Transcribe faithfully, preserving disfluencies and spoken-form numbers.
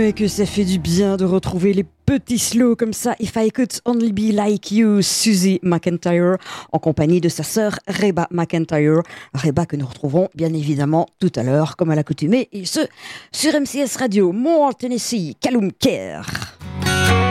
mais que ça fait du bien de retrouver les petits slows comme ça. If I Could Only Be Like You, Suzy McIntyre, en compagnie de sa sœur Reba McIntyre. Reba que nous retrouverons bien évidemment tout à l'heure, comme à l'accoutumée, et ce, sur M C S Radio, Moore, Tennessee, Callum Care.